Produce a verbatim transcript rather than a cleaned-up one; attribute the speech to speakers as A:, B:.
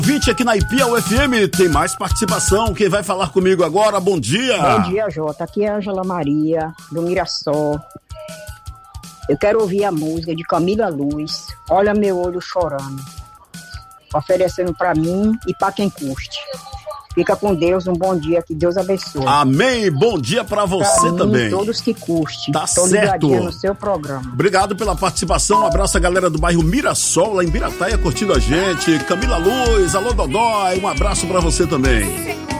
A: vinte aqui na Ipiau F M, tem mais participação. Quem vai falar comigo agora? Bom dia.
B: Bom dia, Jota. Aqui é a Ângela Maria, do Mirassol. Eu quero ouvir a música de Camila Luz, Olha Meu Olho Chorando, oferecendo pra mim e pra quem custe. Fica com Deus, um bom dia, que Deus abençoe.
A: Amém, bom dia pra você
B: pra mim,
A: também.
B: Todos que custe.
A: Tá
B: Tô
A: certo.
B: no seu programa.
A: Obrigado pela participação, um abraço a galera do bairro Mirassol, lá em Birataia, curtindo a gente. Camila Luz, alô Dodói, um abraço pra você também.